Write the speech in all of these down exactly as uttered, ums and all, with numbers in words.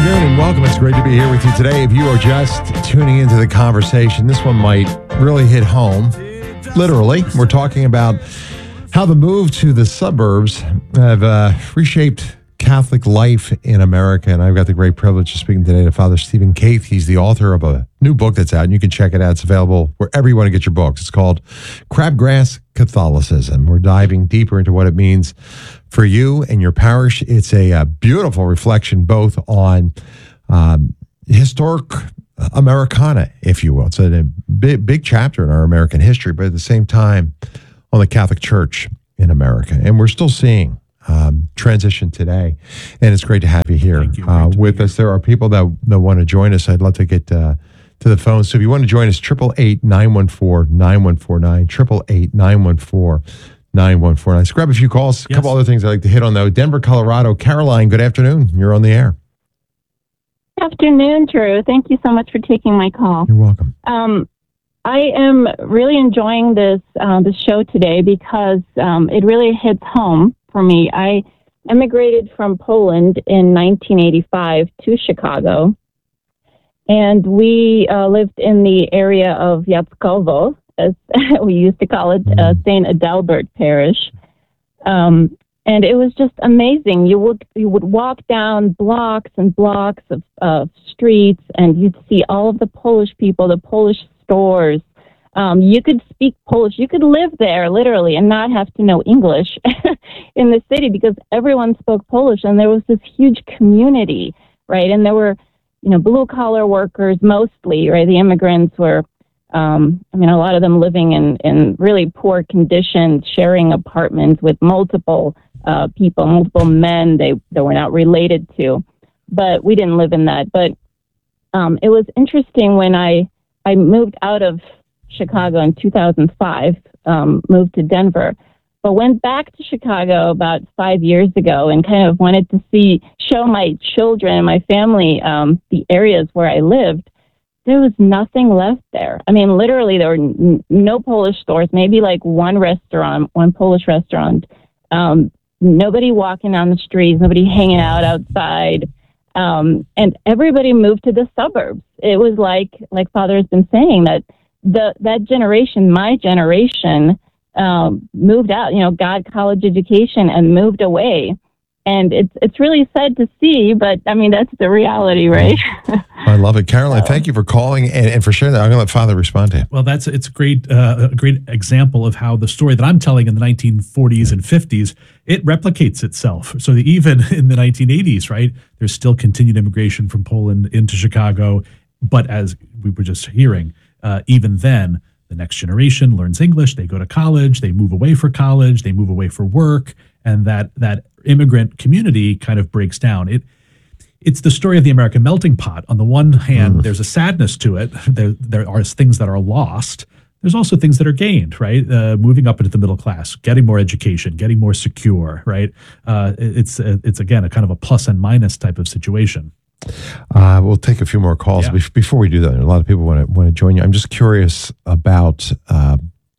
afternoon and welcome. It's great to be here with you today. If you are just tuning into the conversation, this one might really hit home. Literally, we're talking about how the move to the suburbs have uh, reshaped Catholic life in America. And I've got the great privilege of speaking today to Father Stephen Kaith. He's the author of a new book that's out, and you can check it out. It's available wherever you want to get your books. It's called Crabgrass Catholicism. We're diving deeper into what it means for you and your parish. It's a, a beautiful reflection both on um, historic Americana, if you will. It's a, a big, big chapter in our American history, but at the same time on the Catholic Church in America. And we're still seeing um, transition today. And it's great to have you here you. uh, with us. There are people that, that want to join us. I'd love to get uh, to the phone. So if you want to join us, eight eight eight, nine one four, nine one four nine, eight eight eight, nine one four, nine one four nine. Let's grab a few calls. A Yes. couple other things I'd like to hit on, though. Denver, Colorado. Caroline, good afternoon. You're on the air. Afternoon, Drew. Thank you so much for taking my call. You're welcome. Um, I am really enjoying this uh, this show today because um, it really hits home for me. I emigrated from Poland in nineteen eighty-five to Chicago, and we uh, lived in the area of Jackowo, as we used to call it, uh, Saint Adalbert Parish. Um, And it was just amazing. You would you would walk down blocks and blocks of uh, streets, and you'd see all of the Polish people, the Polish stores. Um, you could speak Polish. You could live there literally and not have to know English in the city because everyone spoke Polish, and there was this huge community, right? And there were, you know, blue collar workers mostly, right? The immigrants were. Um, I mean, a lot of them living in, in really poor conditions, sharing apartments with multiple uh, people, multiple men they, they were not related to. But we didn't live in that. But um, it was interesting when I, I moved out of Chicago in two thousand five, um, moved to Denver, but went back to Chicago about five years ago and kind of wanted to see, show my children and my family um, the areas where I lived. There was nothing left there. I mean, literally, there were n- no Polish stores, maybe like one restaurant, one Polish restaurant. Um, nobody walking down the streets, nobody hanging out outside. Um, and everybody moved to the suburbs. It was like, like Father has been saying, that the that generation, my generation, um, moved out, you know, got college education and moved away. And it's it's really sad to see, but I mean, that's the reality, right? I love it. Caroline, thank you for calling and, and for sharing that. I'm going to let Father respond to it. Well, that's it's a great uh, a great example of how the story that I'm telling in the nineteen forties and fifties, it replicates itself. So that even in the nineteen eighties, right, there's still continued immigration from Poland into Chicago. But as we were just hearing, uh, even then, the next generation learns English. They go to college. They move away for college. They move away for work. And that that immigrant community kind of breaks down. It It's the story of the American melting pot. On the one hand, mm. there's a sadness to it. There, there are things that are lost. There's also things that are gained, right? Uh, moving up into the middle class, getting more education, getting more secure, right? Uh, it's, it's again, a kind of a plus and minus type of situation. Uh, we'll take a few more calls. Yeah. Bef- Before we do that, a lot of people want to want to join you. I'm just curious about uh,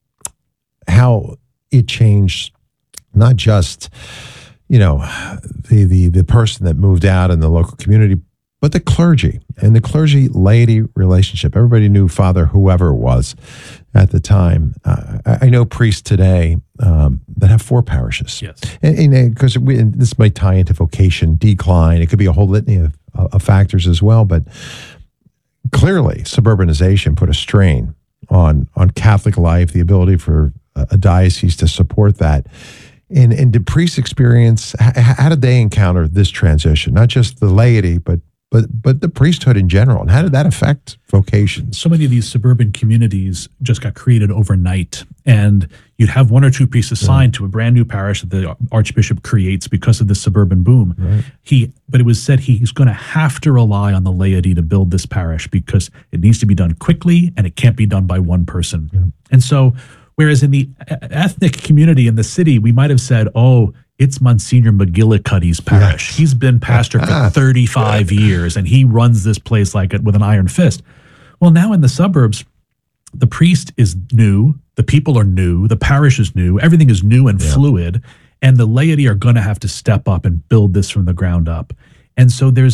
how it changed, not just, you know, the, the the person that moved out in the local community, but the clergy and the clergy laity relationship. Everybody knew Father whoever it was at the time. Uh, I, I know priests today um, that have four parishes. Yes, and because this might tie into vocation decline. It could be a whole litany of, of factors as well. But clearly, suburbanization put a strain on on Catholic life, the ability for a, a diocese to support that. And, and did priests experience, how did they encounter this transition? Not just the laity, but but but the priesthood in general. And how did that affect vocations? So many of these suburban communities just got created overnight. And you'd have one or two priests assigned yeah. to a brand new parish that the archbishop creates because of the suburban boom. Right. He, but it was said he's going to have to rely on the laity to build this parish because it needs to be done quickly and it can't be done by one person. Yeah. And so, whereas in the ethnic community in the city, we might have said, oh, it's Monsignor McGillicuddy's parish. Yes. He's been pastor for thirty-five years, and he runs this place like it with an iron fist. Well, now in the suburbs, the priest is new, the people are new, the parish is new, everything is new and yeah. fluid, and the laity are going to have to step up and build this from the ground up. And so there's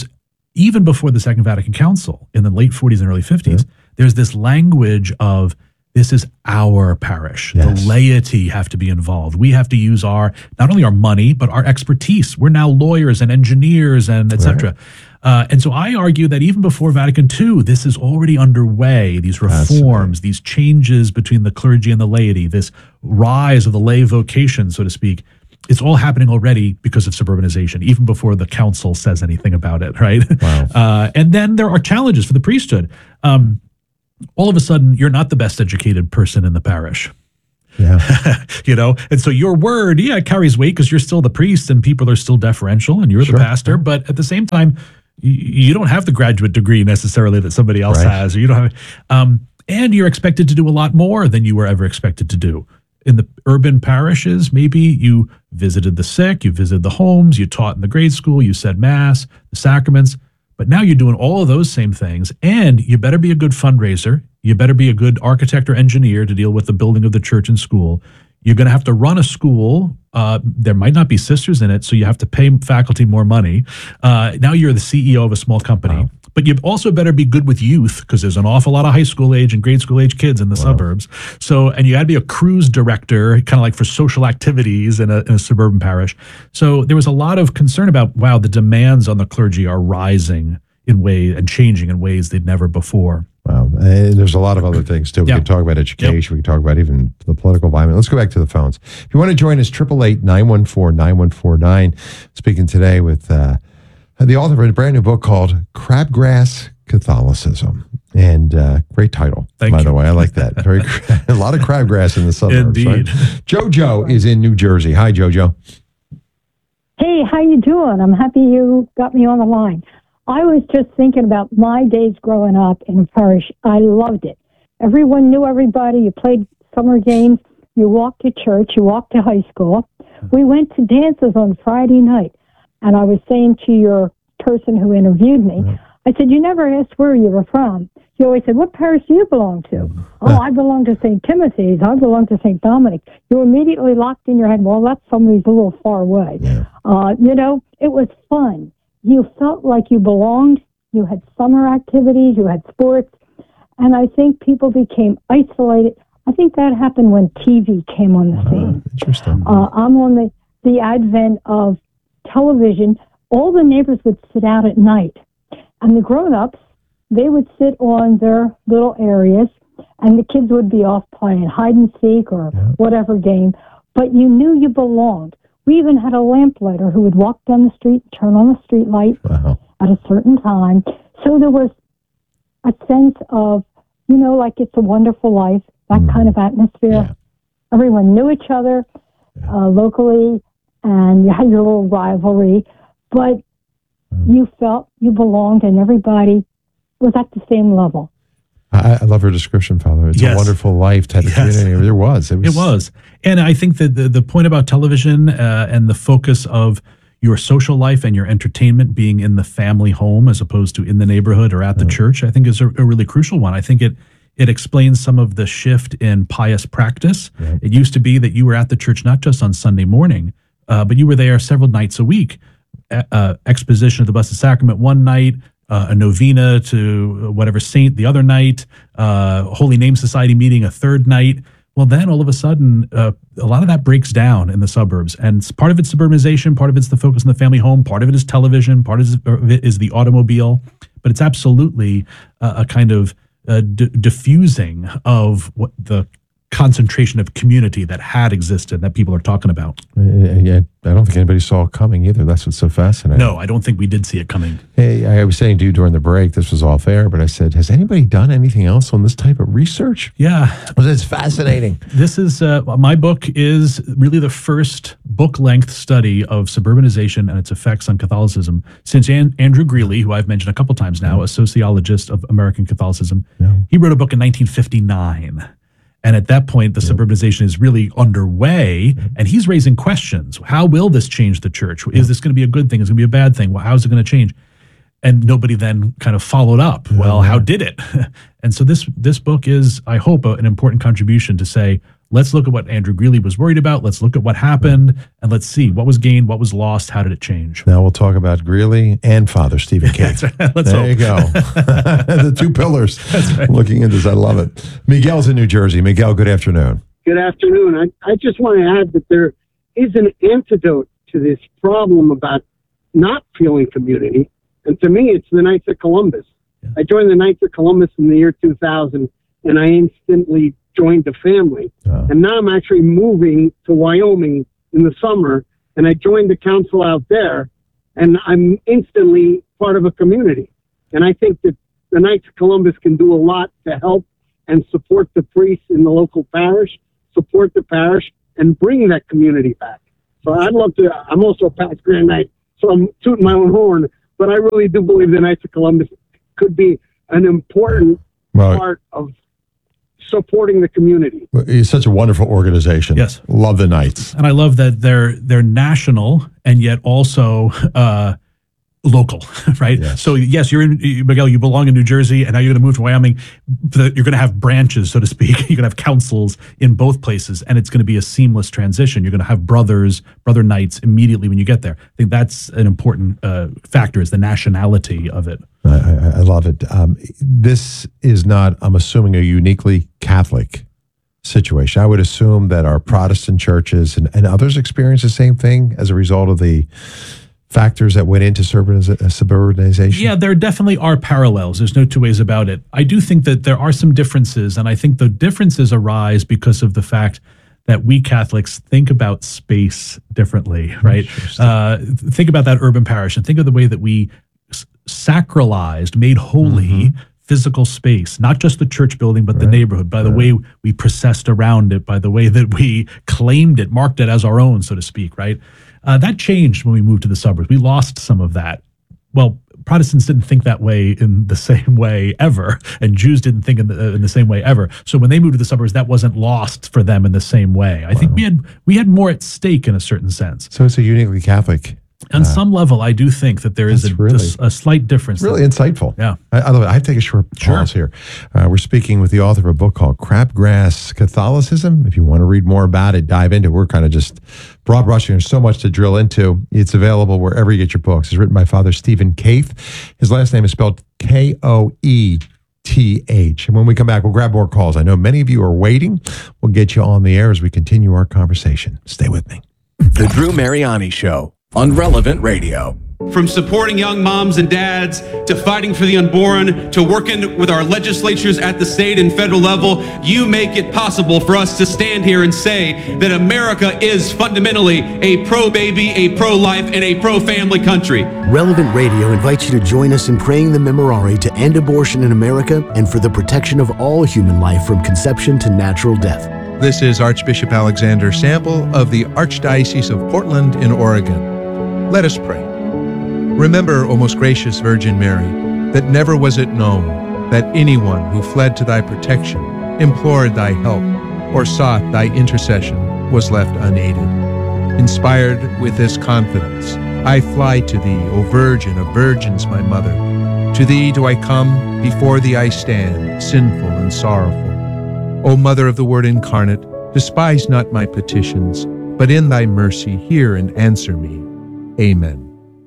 even before the Second Vatican Council in the late forties and early fifties, yeah. there's this language of this is our parish. Yes. The laity have to be involved. We have to use our, not only our money, but our expertise. We're now lawyers and engineers and et cetera. Right. Uh, and so I argue that even before Vatican Two, this is already underway, these reforms, right. these changes between the clergy and the laity, this rise of the lay vocation, so to speak. It's all happening already because of suburbanization, even before the council says anything about it, right? Wow. Uh, and then there are challenges for the priesthood. Um, all of a sudden, you're not the best educated person in the parish. Yeah. You know, and so your word, yeah, it carries weight because you're still the priest and people are still deferential and you're sure. the pastor. But at the same time, you, you don't have the graduate degree necessarily that somebody else right. has. Or you don't have, um, and you're expected to do a lot more than you were ever expected to do. In the urban parishes, maybe you visited the sick, you visited the homes, you taught in the grade school, you said mass, the sacraments, but now you're doing all of those same things, and you better be a good fundraiser, you better be a good architect or engineer to deal with the building of the church and school. You're going to have to run a school. Uh, there might not be sisters in it, so you have to pay faculty more money. Uh, now you're the C E O of a small company. Wow. But you also better be good with youth because there's an awful lot of high school age and grade school age kids in the wow. suburbs. So, and you got to be a cruise director, kind of like for social activities in a, in a suburban parish. So there was a lot of concern about, wow, the demands on the clergy are rising in ways and changing in ways they'd never before. Wow. And there's a lot of other things too. We yeah. can talk about education. Yep. We can talk about even the political environment. Let's go back to the phones. If you want to join us, eight eight eight, nine one four, nine one four nine. Speaking today with uh, the author of a brand new book called Crabgrass Catholicism. And uh, great title, Thank by you. the way. I like that. Very a lot of crabgrass in the suburbs. Indeed. Right? Jojo is in New Jersey. Hi, Jojo. Hey, how you doing? I'm happy you got me on the line. I was just thinking about my days growing up in a parish. I loved it. Everyone knew everybody. You played summer games. You walked to church. You walked to high school. We went to dances on Friday night. And I was saying to your person who interviewed me, yeah. I said, you never asked where you were from. You always said, what parish do you belong to? Mm-hmm. Oh, I belong to Saint Timothy's. I belong to Saint Dominic. You immediately locked in your head, well, that's somebody's a little far away. Yeah. Uh, you know, it was fun. You felt like you belonged. You had summer activities. You had sports. And I think people became isolated. I think that happened when T V came on the scene. Uh, interesting. Uh, I'm on the, the advent of television. All the neighbors would sit out at night. And the grown-ups, they would sit on their little areas, and the kids would be off playing hide and seek or yeah. whatever game. But you knew you belonged. We even had a lamplighter who would walk down the street, turn on the street light wow. at a certain time. So there was a sense of, you know, like It's a Wonderful Life, that mm. kind of atmosphere. Yeah. Everyone knew each other yeah. uh, locally, and you had your little rivalry. But mm. you felt you belonged, and everybody was at the same level. I, I love her description, Father. It's yes. a wonderful life type of yes. community. There was. It was. It was. And I think that the, the point about television uh, and the focus of your social life and your entertainment being in the family home as opposed to in the neighborhood or at the yeah. church, I think is a, a really crucial one. I think it it explains some of the shift in pious practice. Yeah. It used to be that you were at the church not just on Sunday morning, uh, but you were there several nights a week. Uh, exposition of the Blessed Sacrament one night, Uh, a novena to whatever saint the other night, uh, Holy Name Society meeting a third night. Well, then all of a sudden, uh, a lot of that breaks down in the suburbs. And part of it's suburbanization, part of it's the focus on the family home, part of it is television, part of it is the automobile. But it's absolutely uh, a kind of uh, d- diffusing of what the concentration of community that had existed that people are talking about. Yeah, I don't think anybody saw it coming either. That's what's so fascinating. No, I don't think we did see it coming. Hey, I was saying to you during the break, this was off air, but I said, has anybody done anything else on this type of research? Yeah. Well, it's fascinating. This is, uh, my book is really the first book-length study of suburbanization and its effects on Catholicism since An- Andrew Greeley, who I've mentioned a couple times now, yeah. a sociologist of American Catholicism. Yeah. He wrote a book in nineteen fifty-nine. And at that point, the yeah. suburbanization is really underway, yeah. and he's raising questions. How will this change the church? Is yeah. this going to be a good thing? Is it going to be a bad thing? Well, how is it going to change? And nobody then kind of followed up. Yeah. Well, how did it? And so this this book is, I hope, an important contribution to say, let's look at what Andrew Greeley was worried about. Let's look at what happened, and let's see what was gained, what was lost, how did it change. Now we'll talk about Greeley and Father Stephen Keith. Right. Let's there hope. you go. The two pillars. That's right. Looking into this, I love it. Miguel's in New Jersey. Miguel, good afternoon. Good afternoon. I, I just want to add that there is an antidote to this problem about not feeling community. And to me, it's the Knights of Columbus. Yeah. I joined the Knights of Columbus in the year two thousand, and I instantly joined the family. Oh. And now I'm actually moving to Wyoming in the summer, and I joined the council out there, and I'm instantly part of a community. And I think that the Knights of Columbus can do a lot to help and support the priests in the local parish, support the parish, and bring that community back. So I'd love to, I'm also a past Grand Knight, so I'm tooting my own horn, but I really do believe the Knights of Columbus could be an important Well, part of supporting the community. it's such a wonderful organization. Yes. Love the Knights. And I love that they're they're national and yet also uh, local, right? Yes. So yes, you're in Miguel. You belong in New Jersey, and now you're going to move to Wyoming. You're going to have branches, so to speak. You're going to have councils in both places, and it's going to be a seamless transition. You're going to have brothers, brother knights immediately when you get there. I think that's an important uh, factor, is the nationality of it. I, I, I love it. Um, this is not, I'm assuming, a uniquely Catholic situation. I would assume that our Protestant churches and, and others experience the same thing as a result of the factors that went into suburbanization. Yeah, there definitely are parallels. There's no two ways about it. I do think that there are some differences, and I think the differences arise because of the fact that we Catholics think about space differently, right? Uh, think about that urban parish and think of the way that we s- sacralized, made holy mm-hmm. physical space, not just the church building, but right. the neighborhood, by the right. way we processed around it, by the way that we claimed it, marked it as our own, so to speak, right? Uh, that changed when we moved to the suburbs. We lost some of that. Well, Protestants didn't think that way in the same way ever, and Jews didn't think in the, in the same way ever. So when they moved to the suburbs, that wasn't lost for them in the same way. I wow. think we had we had more at stake in a certain sense. So it's a uniquely Catholic. On uh, some level, I do think that there is a, really, a, a slight difference. Really there. insightful. Yeah. I, I love it. I take a short Sure. pause here. Uh, we're speaking with the author of a book called Crabgrass Catholicism. If you want to read more about it, dive into it. We're kind of just broad brushing. There's so much to drill into. It's available wherever you get your books. It's written by Father Stephen Keith. His last name is spelled K O E T H. And when we come back, we'll grab more calls. I know many of you are waiting. We'll get you on the air as we continue our conversation. Stay with me. The Drew Mariani Show on Relevant Radio. From supporting young moms and dads, to fighting for the unborn, to working with our legislatures at the state and federal level, you make it possible for us to stand here and say that America is fundamentally a pro-baby, a pro-life, and a pro-family country. Relevant Radio invites you to join us in praying the Memorare to end abortion in America and for the protection of all human life from conception to natural death. This is Archbishop Alexander Sample of the Archdiocese of Portland in Oregon. Let us pray. Remember, O most gracious Virgin Mary, that never was it known that anyone who fled to thy protection, implored thy help, or sought thy intercession was left unaided. Inspired with this confidence, I fly to thee, O Virgin of Virgins, my Mother. To thee do I come, before thee I stand, sinful and sorrowful. O Mother of the Word incarnate, despise not my petitions, but in thy mercy hear and answer me. Amen.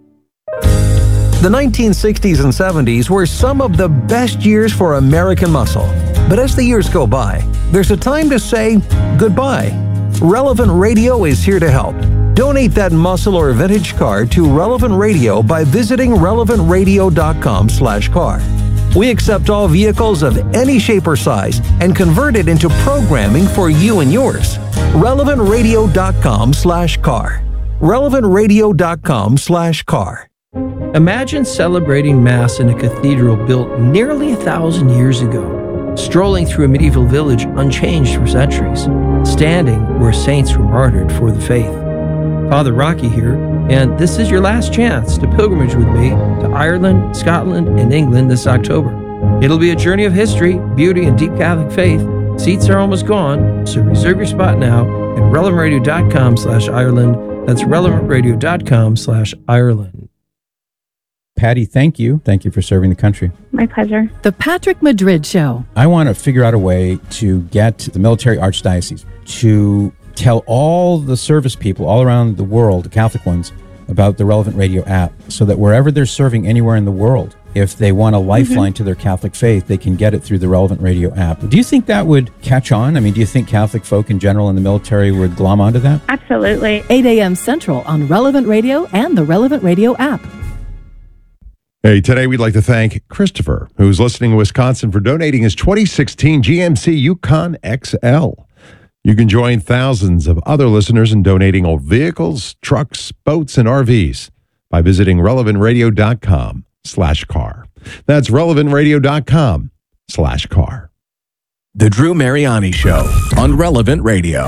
The nineteen sixties and seventies were some of the best years for American muscle. But as the years go by, there's a time to say goodbye. Relevant Radio is here to help. Donate that muscle or vintage car to Relevant Radio by visiting relevant radio dot com slash car. We accept all vehicles of any shape or size and convert it into programming for you and yours. relevant radio dot com slash car. relevant radio dot com slash car. Imagine celebrating Mass in a cathedral built nearly a thousand years ago, strolling through a medieval village unchanged for centuries, standing where saints were martyred for the faith. Father Rocky here, and this is your last chance to pilgrimage with me to Ireland, Scotland, and England this October. It'll be a journey of history, beauty, and deep Catholic faith. Seats are almost gone, so reserve your spot now at relevant radio dot com slash Ireland. That's relevant radio dot com slash Ireland. Patty, thank you. Thank you for serving the country. My pleasure. The Patrick Madrid Show. I want to figure out a way to get the military archdiocese to tell all the service people all around the world, the Catholic ones, about the Relevant Radio app, so that wherever they're serving anywhere in the world, if they want a lifeline mm-hmm. to their Catholic faith, they can get it through the Relevant Radio app. Do you think that would catch on? I mean, do you think Catholic folk in general in the military would glom onto that? Absolutely. eight a.m. Central on Relevant Radio and the Relevant Radio app. Hey, today we'd like to thank Christopher, who's listening in Wisconsin, for donating his twenty sixteen G M C Yukon X L. You can join thousands of other listeners in donating old vehicles, trucks, boats, and R Vs by visiting relevant radio dot com slash car. That's relevant radio dot com slash car. The Drew Mariani Show on Relevant Radio.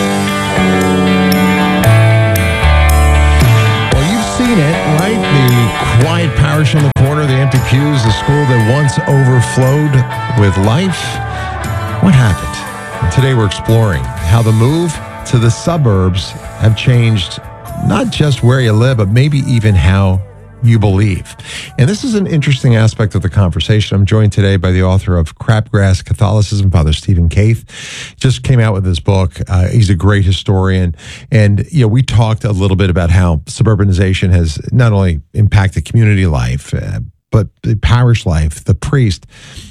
Well, you've seen it, right? The quiet parish on the corner, the empty pews, the school that once overflowed with life. What happened? And today we're exploring how the move to the suburbs have changed not just where you live, but maybe even how you believe. And this is an interesting aspect of the conversation. I'm joined today by the author of Crabgrass Catholicism, Father Stephen Kaith. Just came out with this book. Uh, he's a great historian. And, you know, we talked a little bit about how suburbanization has not only impacted community life, uh, but the parish life, the priest.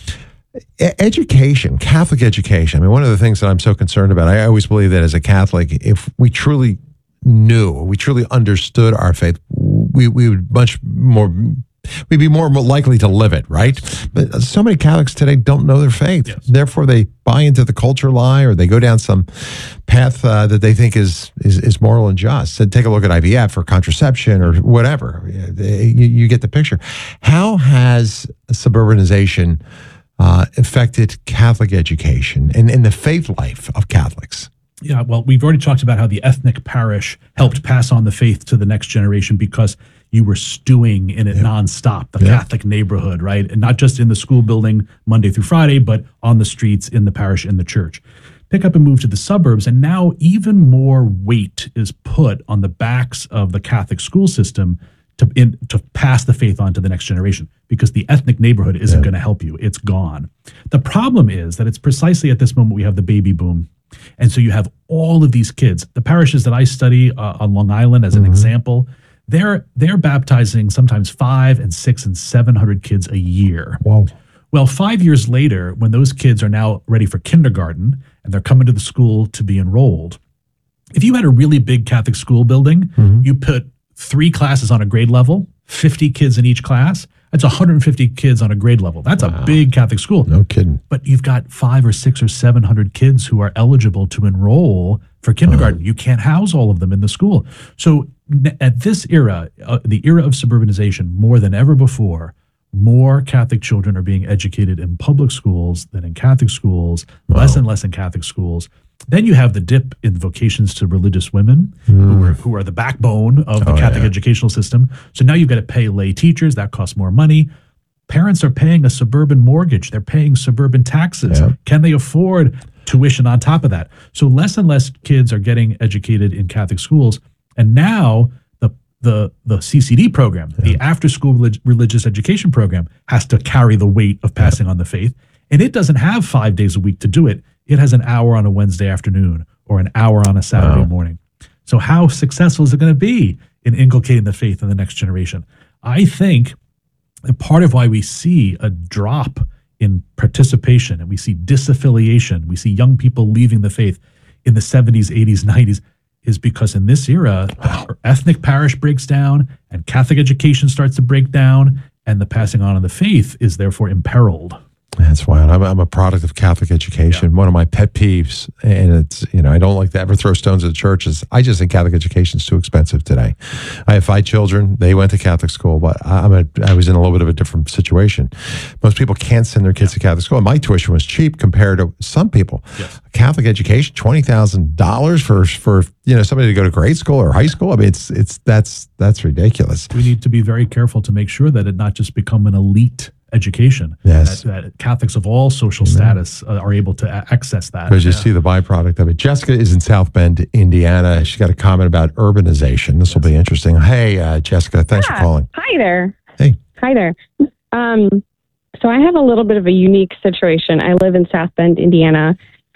Education, Catholic education. I mean, one of the things that I'm so concerned about, I always believe that as a Catholic, if we truly knew, we truly understood our faith, we, we would much more, we'd be more likely to live it, right? But so many Catholics today don't know their faith. Yes. Therefore, they buy into the culture lie, or they go down some path uh, that they think is, is is moral and just. So take a look at I V F or contraception or whatever. You, you get the picture. How has suburbanization Uh, affected Catholic education and, and the faith life of Catholics? Yeah, well, we've already talked about how the ethnic parish helped pass on the faith to the next generation because you were stewing in it yeah. nonstop, the yeah. Catholic neighborhood, right? And not just in the school building Monday through Friday, but on the streets, in the parish, in the church. Pick up and move to the suburbs, and now even more weight is put on the backs of the Catholic school system to in, to pass the faith on to the next generation, because the ethnic neighborhood isn't yeah. going to help you. It's gone. The problem is that it's precisely at this moment we have the baby boom. And so you have all of these kids. The parishes that I study uh, on Long Island, as an mm-hmm. example, they're they're baptizing sometimes five and six and seven hundred kids a year. Wow. Well, five years later, when those kids are now ready for kindergarten and they're coming to the school to be enrolled, if you had a really big Catholic school building, mm-hmm. you put three classes on a grade level, fifty kids in each class. That's one hundred fifty kids on a grade level. That's wow. a big Catholic school. No kidding. But you've got five or six or seven hundred kids who are eligible to enroll for kindergarten. Uh, you can't house all of them in the school. So at this era, uh, the era of suburbanization, more than ever before, more Catholic children are being educated in public schools than in Catholic schools, wow. less and less in Catholic schools. Then you have the dip in vocations to religious women, mm. who are who are the backbone of the oh, Catholic yeah. educational system. So now you've got to pay lay teachers. That costs more money. Parents are paying a suburban mortgage. They're paying suburban taxes. Yeah. Can they afford tuition on top of that? So less and less kids are getting educated in Catholic schools. And now the the the C C D program, yeah. the after-school relig- religious education program, has to carry the weight of passing yeah. on the faith. And it doesn't have five days a week to do it. It has an hour on a Wednesday afternoon or an hour on a Saturday wow. morning. So how successful is it going to be in inculcating the faith in the next generation? I think that part of why we see a drop in participation and we see disaffiliation, we see young people leaving the faith in the seventies, eighties, nineties, is because in this era, wow. ethnic parish breaks down and Catholic education starts to break down, and the passing on of the faith is therefore imperiled. That's wild. I'm, I'm a product of Catholic education. Yeah. One of my pet peeves, and it's, you know, I don't like to ever throw stones at the churches. I just think Catholic education is too expensive today. I have five children. They went to Catholic school, but I'm a, I was in a little bit of a different situation. Most people can't send their kids yeah. to Catholic school. And my tuition was cheap compared to some people. Yes. Catholic education, twenty thousand dollars for, for, you know, somebody to go to grade school or high school. I mean, it's, it's, that's, that's ridiculous. We need to be very careful to make sure that it not just become an elite education. Yes. That, that Catholics of all social Amen. status uh, are able to a- access that. Because you yeah. see the byproduct of it. Jessica is in South Bend, Indiana. She's got a comment about urbanization. This yes. will be interesting. Hey, uh, Jessica, thanks yeah. for calling. Hi there. Hey. Hi there. Um, so I have a little bit of a unique situation. I live in South Bend, Indiana,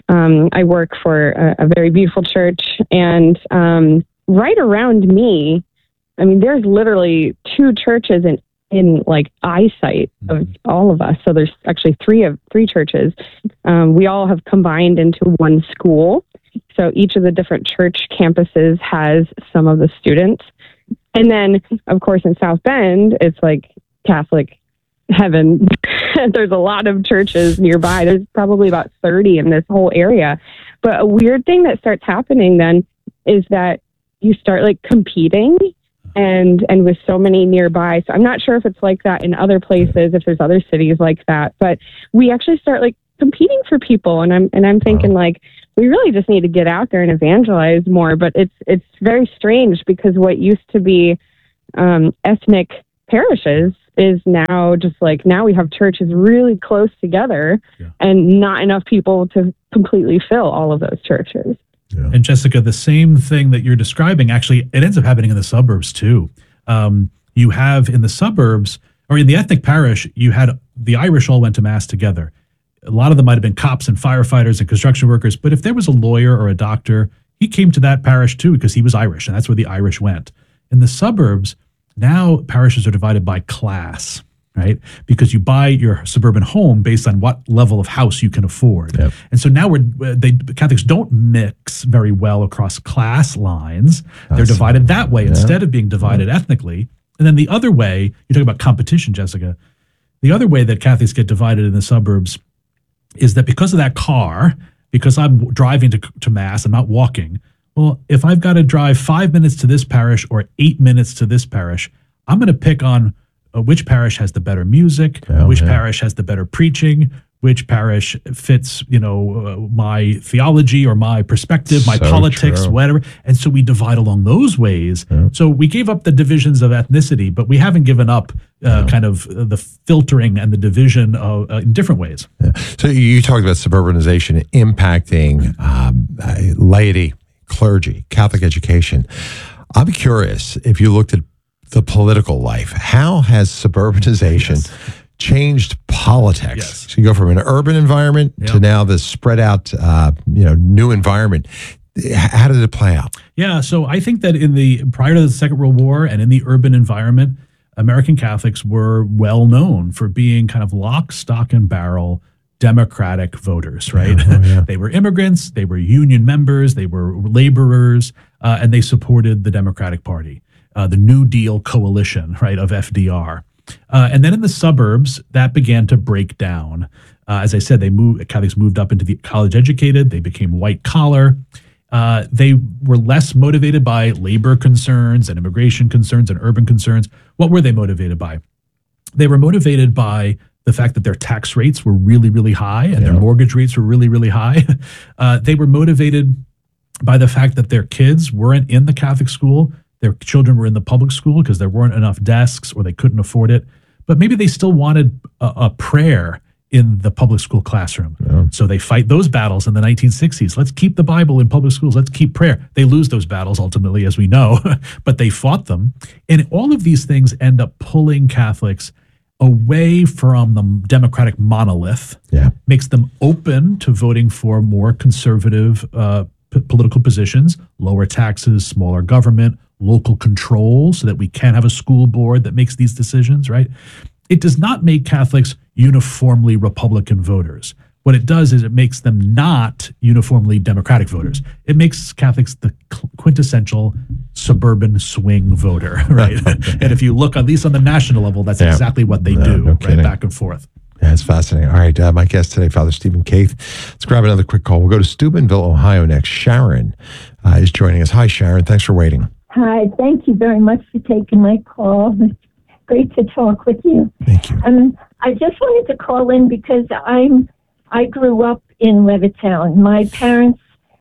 Um, I work for a, a very beautiful church, and um, right around me, I mean, there's literally two churches in, in like eyesight of all of us. So there's actually three of three churches. Um, we all have combined into one school. So each of the different church campuses has some of the students. And then, of course, in South Bend, it's like Catholic heaven. There's a lot of churches nearby. There's probably about thirty in this whole area. But a weird thing that starts happening then is that you start like competing and and with so many nearby. So I'm not sure if it's like that in other places, if there's other cities like that, but we actually start like competing for people. And I'm and I'm thinking like, we really just need to get out there and evangelize more. But it's it's very strange because what used to be um, ethnic parishes is now just like, now we have churches really close together yeah. and not enough people to completely fill all of those churches. Yeah. And Jessica, the same thing that you're describing, actually, it ends up happening in the suburbs too. Um, you have in the suburbs, or in the ethnic parish, you had the Irish all went to mass together. A lot of them might have been cops and firefighters and construction workers, but if there was a lawyer or a doctor, he came to that parish too because he was Irish, and that's where the Irish went. In the suburbs, now parishes are divided by class, right? Because you buy your suburban home based on what level of house you can afford. Yep. And so now we're they Catholics don't mix very well across class lines. They're That's, divided that way yeah. instead of being divided yeah. ethnically. And then the other way, you talk about competition, Jessica, the other way that Catholics get divided in the suburbs is that because of that car, because I'm driving to, to mass, I'm not walking. Well, if I've got to drive five minutes to this parish or eight minutes to this parish, I'm going to pick on uh, which parish has the better music, oh, which yeah. parish has the better preaching, which parish fits, you know, uh, my theology or my perspective, my so politics, true. whatever. And so we divide along those ways. Yeah. So we gave up the divisions of ethnicity, but we haven't given up uh, yeah. kind of uh, the filtering and the division of, uh, in different ways. Yeah. So you talked about suburbanization impacting um, uh, laity, clergy, Catholic education. I'm curious, if you looked at the political life, how has suburbanization yes. changed politics? Yes. So you go from an urban environment yep. to now this spread out, uh, you know, new environment. How did it play out? Yeah, so I think that in the prior to the Second World War and in the urban environment, American Catholics were well known for being kind of lock, stock, and barrel Democratic voters, right? Yeah, oh, yeah. They were immigrants, they were union members, they were laborers, uh, and they supported the Democratic Party, uh, the New Deal coalition, right, of F D R. Uh, and then in the suburbs, that began to break down. Uh, as I said, they moved, Catholics moved up into the college educated, they became white collar. Uh, they were less motivated by labor concerns and immigration concerns and urban concerns. What were they motivated by? They were motivated by the fact that their tax rates were really, really high and yeah. their mortgage rates were really, really high. Uh, they were motivated by the fact that their kids weren't in the Catholic school. Their children were in the public school because there weren't enough desks or they couldn't afford it. But maybe they still wanted a, a prayer in the public school classroom. Yeah. So they fight those battles in the nineteen sixties. Let's keep the Bible in public schools. Let's keep prayer. They lose those battles ultimately, as we know, but they fought them. And all of these things end up pulling Catholics away from the Democratic monolith, yeah. makes them open to voting for more conservative uh, p- political positions, lower taxes, smaller government, local control, so that we can have a school board that makes these decisions, right? It does not make Catholics uniformly Republican voters. What it does is it makes them not uniformly Democratic voters. It makes Catholics the quintessential suburban swing voter, right? And if you look, at least on the national level, that's yeah. exactly what they no, do, no right? kidding. Back and forth. Yeah, it's fascinating. All right, uh, my guest today, Father Stephen Kaith. Let's grab another quick call. We'll go to Steubenville, Ohio next. Sharon uh, is joining us. Hi, Sharon. Thanks for waiting. Hi. Thank you very much for taking my call. It's great to talk with you. Thank you. Um, I just wanted to call in because I'm I grew up in Levittown. My parents,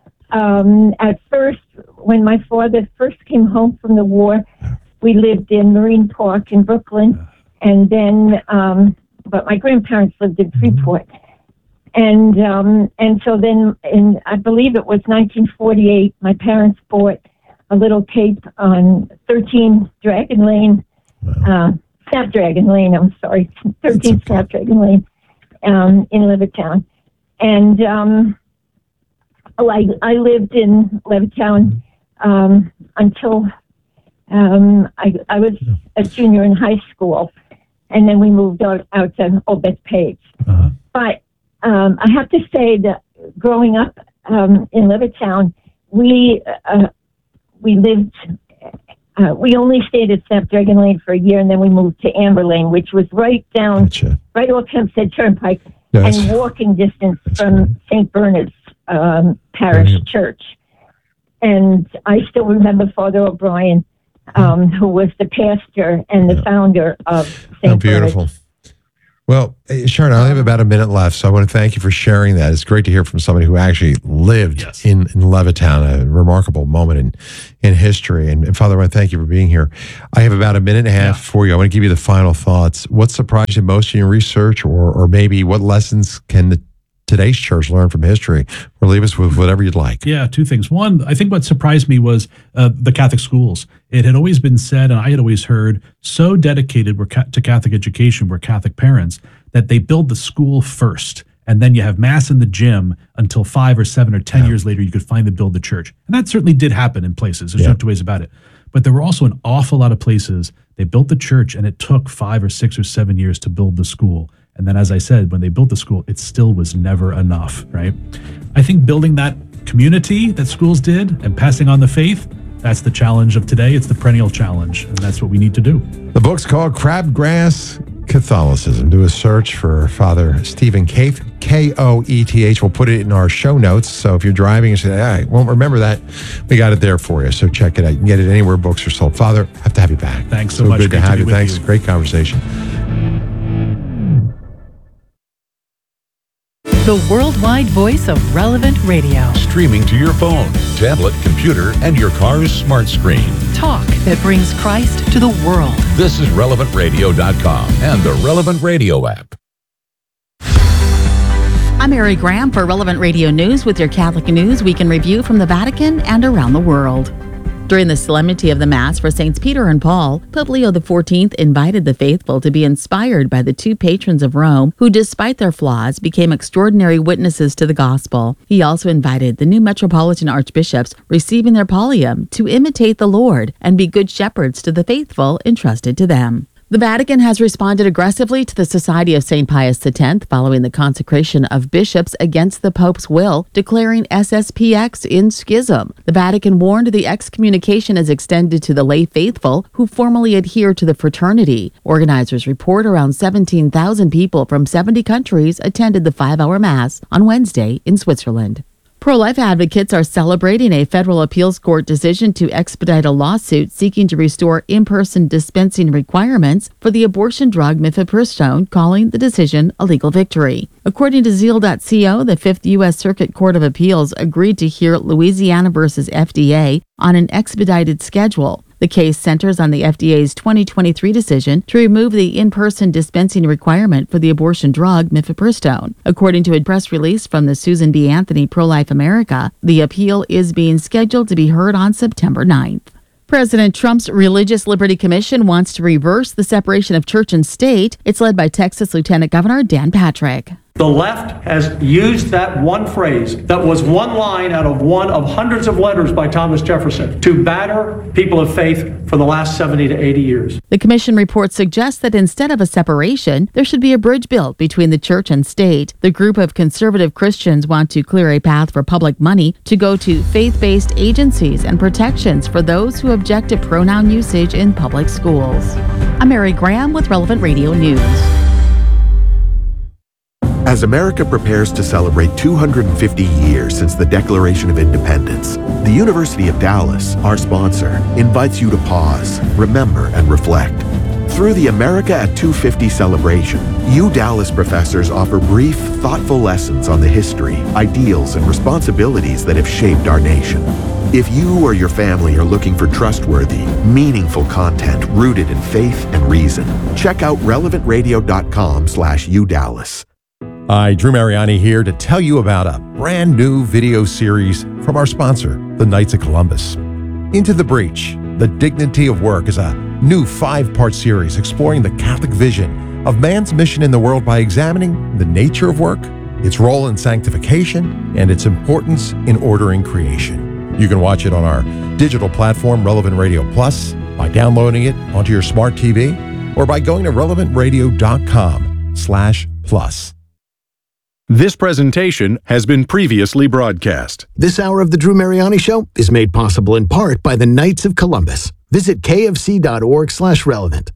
um, at first, when my father first came home from the war, we lived in Marine Park in Brooklyn, and then, um, but my grandparents lived in Freeport. And um, and so then, in I believe it was nineteen forty-eight, my parents bought a little tape on thirteen Dragon Lane, uh, Snapdragon Lane, I'm sorry, thirteen Snapdragon Lane. Um, in Levittown. And um, oh, I, I lived in Levittown um, until um, I, I was a junior in high school, and then we moved out, out to Old Bethpage. Uh-huh. But um, I have to say that growing up um, in Levittown, we uh, we lived. Uh, we only stayed at Snapdragon Lane for a year, and then we moved to Amber Lane, which was right down, Gotcha. right off Hempstead Turnpike, Yes. and walking distance That's from great. Saint Bernard's um, Parish Brilliant. Church. And I still remember Father O'Brien, um, who was the pastor and the Yeah. founder of Saint How beautiful. Bernard's. Well, eh, Sharon, I only have about a minute left, so I want to thank you for sharing that. It's great to hear from somebody who actually lived Yes. in, in Levittown, a remarkable moment in, in history. And, and Father, I want to thank you for being here. I have about a minute and a half for you. I want to give you the final thoughts. What surprised you most in your research, or, or maybe what lessons can the, today's church learn from history? Or leave us with whatever you'd like. Yeah, two things. One, I think what surprised me was uh, the Catholic schools. It had always been said, and I had always heard, so dedicated were ca- to Catholic education were Catholic parents that they build the school first, and then you have mass in the gym until five or seven or ten Yeah. years later you could finally build the church. And that certainly did happen in places. There's Yeah. no two ways about it. But there were also an awful lot of places they built the church, and it took five or six or seven years to build the school. And then, as I said, when they built the school, it still was never enough, right? I think building that community that schools did and passing on the faith, that's the challenge of today. It's the perennial challenge, and that's what we need to do. The book's called Crabgrass Catholicism. Do a search for Father Stephen Koeth, K O E T H. We'll put it in our show notes. So if you're driving and say, I won't remember that, we got it there for you. So check it out. You can get it anywhere books are sold. Father, have to have you back. Thanks so much. Good to Great to have be you. with Thanks. you. Great conversation. The worldwide voice of Relevant Radio. Streaming to your phone, tablet, computer, and your car's smart screen. Talk that brings Christ to the world. This is relevant radio dot com and the Relevant Radio app. I'm Mary Graham for Relevant Radio News with your Catholic News Week in Review from the Vatican and around the world. During the solemnity of the Mass for Saints Peter and Paul, Pope Leo the fourteenth invited the faithful to be inspired by the two patrons of Rome who, despite their flaws, became extraordinary witnesses to the gospel. He also invited the new metropolitan archbishops receiving their pallium to imitate the Lord and be good shepherds to the faithful entrusted to them. The Vatican has responded aggressively to the Society of Saint Pius the tenth following the consecration of bishops against the Pope's will, declaring S S P X in schism. The Vatican warned the excommunication is extended to the lay faithful who formally adhere to the fraternity. Organizers report around seventeen thousand people from seventy countries attended the five-hour Mass on Wednesday in Switzerland. Pro-life advocates are celebrating a federal appeals court decision to expedite a lawsuit seeking to restore in-person dispensing requirements for the abortion drug mifepristone, calling the decision a legal victory. According to zeal dot co, the Fifth U S Circuit Court of Appeals agreed to hear Louisiana versus F D A on an expedited schedule. The case centers on the F D A's twenty twenty-three decision to remove the in-person dispensing requirement for the abortion drug mifepristone. According to a press release from the Susan B. Anthony Pro-Life America, the appeal is being scheduled to be heard on September ninth. President Trump's Religious Liberty Commission wants to reverse the separation of church and state. It's led by Texas Lieutenant Governor Dan Patrick. The left has used that one phrase that was one line out of one of hundreds of letters by Thomas Jefferson to batter people of faith for the last seventy to eighty years. The commission report suggests that instead of a separation, there should be a bridge built between the church and state. The group of conservative Christians want to clear a path for public money to go to faith-based agencies and protections for those who object to pronoun usage in public schools. I'm Mary Graham with Relevant Radio News. As America prepares to celebrate two hundred fifty years since the Declaration of Independence, the University of Dallas, our sponsor, invites you to pause, remember, and reflect. Through the America at two fifty celebration, U Dallas professors offer brief, thoughtful lessons on the history, ideals, and responsibilities that have shaped our nation. If you or your family are looking for trustworthy, meaningful content rooted in faith and reason, check out relevant radio dot com slash U Dallas. Hi, Drew Mariani here to tell you about a brand new video series from our sponsor, the Knights of Columbus. Into the Breach, The Dignity of Work is a new five-part series exploring the Catholic vision of man's mission in the world by examining the nature of work, its role in sanctification, and its importance in ordering creation. You can watch it on our digital platform, Relevant Radio Plus, by downloading it onto your smart T V, or by going to relevant radio dot com slash plus. This presentation has been previously broadcast. This hour of the Drew Mariani Show is made possible in part by the Knights of Columbus. Visit kfc.org slash relevant.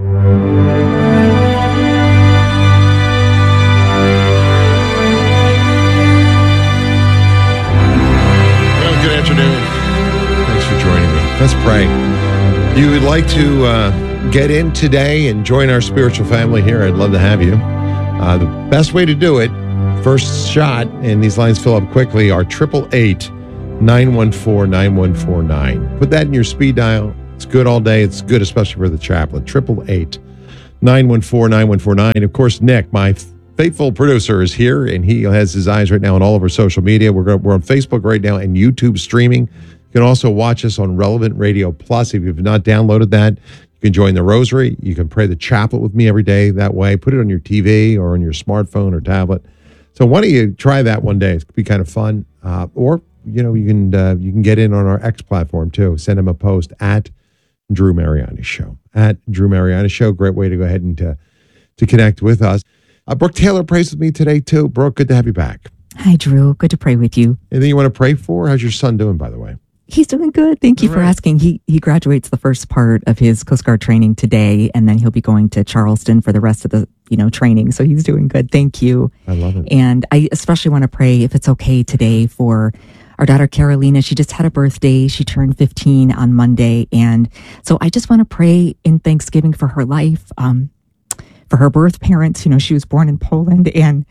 Well, good afternoon. Thanks for joining me. Let's pray. If you would like to uh, get in today and join our spiritual family here, I'd love to have you. Uh, the best way to do it, first shot, and these lines fill up quickly, are triple eight, nine one four, nine one four nine. Put that in your speed dial. It's good all day. It's good especially for the chaplain. triple eight, nine one four, nine one four nine. Of course, Nick, my faithful producer, is here, and he has his eyes right now on all of our social media. We're, we're on Facebook right now and YouTube streaming. You can also watch us on Relevant Radio Plus. If you've not downloaded that, you can join the Rosary. You can pray the chaplet with me every day that way. Put it on your T V or on your smartphone or tablet. So why don't you try that one day? It's be kind of fun. Uh, or, you know, you can uh, you can get in on our X platform too. Send him a post at Drew Mariani Show. At Drew Mariani Show. Great way to go ahead and to, to connect with us. Uh, Brooke Taylor prays with me today too. Brooke, good to have you back. Hi, Drew. Good to pray with you. Anything you want to pray for? How's your son doing, by the way? He's doing good. Thank you All for right. asking. He he graduates the first part of his Coast Guard training today, and then he'll be going to Charleston for the rest of the you know training. So he's doing good. Thank you. I love it. And I especially want to pray, if it's okay today, for our daughter Carolina. She just had a birthday. She turned fifteen on Monday, and so I just want to pray in thanksgiving for her life, um, for her birth parents. You know, she was born in Poland, and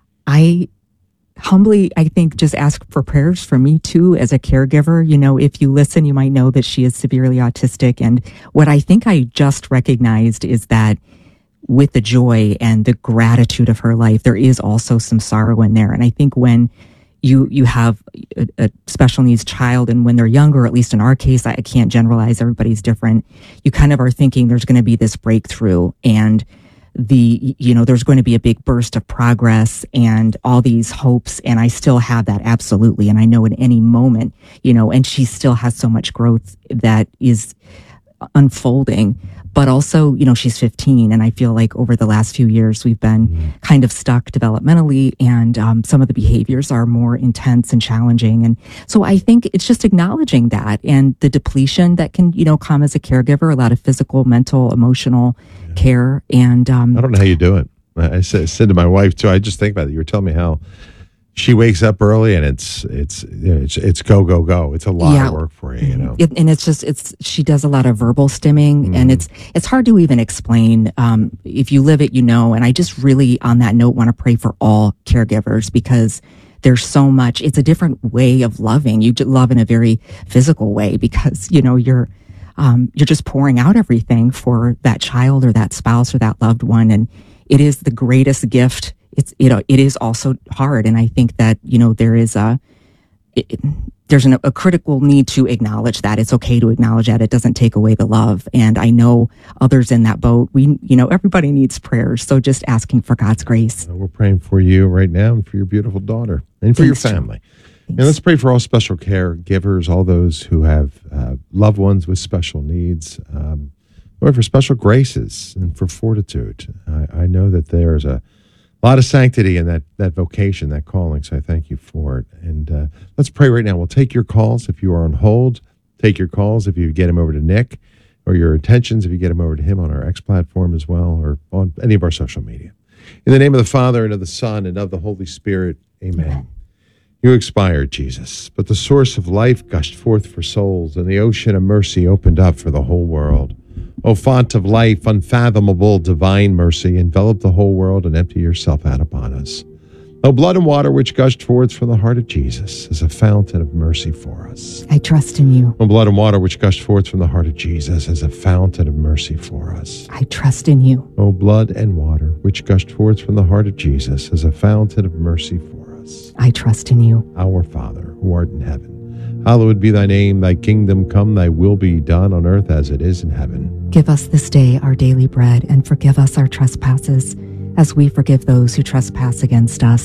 I. Humbly, I think, just ask for prayers for me too as a caregiver. You know, if you listen, you might know that she is severely autistic. And what I think I just recognized is that with the joy and the gratitude of her life, there is also some sorrow in there. And I think when you you have a, a special needs child, and when they're younger, at least in our case, I, I can't generalize, everybody's different, you kind of are thinking there's going to be this breakthrough, and the, you know, there's going to be a big burst of progress and all these hopes. And I still have that, absolutely. And I know in any moment, you know, and she still has so much growth that is unfolding. But also, you know, she's fifteen, and I feel like over the last few years, we've been mm-hmm. kind of stuck developmentally, and um, some of the behaviors are more intense and challenging. And so I think it's just acknowledging that and the depletion that can, you know, come as a caregiver, a lot of physical, mental, emotional yeah. care. And um, I don't know how you do it. I said, said to my wife too, I just think about it. You were telling me how she wakes up early, and it's it's it's it's go go go. It's a lot yeah. of work for you, you know. It, and it's just it's she does a lot of verbal stimming, mm. and it's it's hard to even explain. Um, if you live it, you know. And I just really, on that note, want to pray for all caregivers, because there's so much. It's a different way of loving. You love in a very physical way, because you know you're um, you're just pouring out everything for that child or that spouse or that loved one, and it is the greatest gift. It's, you know, it is also hard. And I think that, you know, there is a, it, there's an, a critical need to acknowledge that. It's okay to acknowledge that. It doesn't take away the love. And I know others in that boat, we, you know, everybody needs prayers. So just asking for God's grace. We're praying for you right now and for your beautiful daughter and for Thanks, your family. And let's pray for all special caregivers, all those who have uh, loved ones with special needs. Um, Lord, for special graces and for fortitude. I, I know that there's a A lot of sanctity in that that vocation, that calling, so I thank you for it. And uh, let's pray right now. We'll take your calls if you are on hold. Take your calls if you get them over to Nick, or your intentions if you get them over to him on our X platform as well, or on any of our social media. In the name of the Father, and of the Son, and of the Holy Spirit, amen. You expired, Jesus, but the source of life gushed forth for souls, and the ocean of mercy opened up for the whole world. O font of life, unfathomable divine mercy, envelop the whole world and empty yourself out upon us. O blood and water which gushed forth from the heart of Jesus as a fountain of mercy for us. I trust in you. O blood and water which gushed forth from the heart of Jesus as a fountain of mercy for us. I trust in you. O blood and water which gushed forth from the heart of Jesus as a fountain of mercy for us. I trust in you. Our Father, who art in heaven, hallowed be thy name. Thy kingdom come, thy will be done on earth as it is in heaven. Give us this day our daily bread, and forgive us our trespasses, as we forgive those who trespass against us.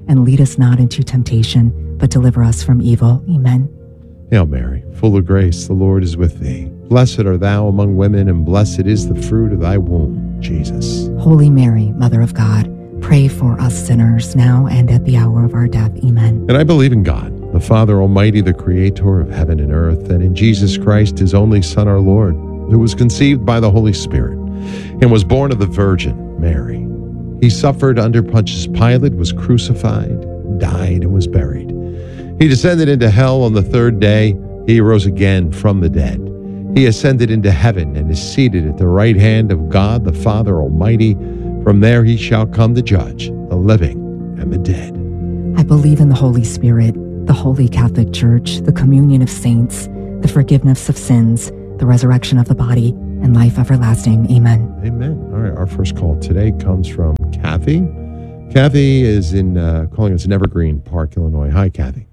and lead us not into temptation, but deliver us from evil. Amen. Hail Mary, full of grace, the Lord is with thee. Blessed art thou among women, and blessed is the fruit of thy womb, Jesus. Holy Mary, Mother of God, pray for us sinners, now and at the hour of our death. Amen. And I believe in God, the Father Almighty, the creator of heaven and earth, and in Jesus Christ, his only Son, our Lord, who was conceived by the Holy Spirit and was born of the Virgin Mary. He suffered under Pontius Pilate, was crucified, died, and was buried. He descended into hell on the third day. He arose again from the dead. He ascended into heaven and is seated at the right hand of God, the Father Almighty. From there he shall come to judge the living and the dead. I believe in the Holy Spirit, the Holy Catholic Church, the communion of saints, the forgiveness of sins, the resurrection of the body, and life everlasting. Amen. Amen. All right, our first call today comes from Kathy. Kathy is in uh, calling us in Evergreen Park, Illinois. Hi, Kathy.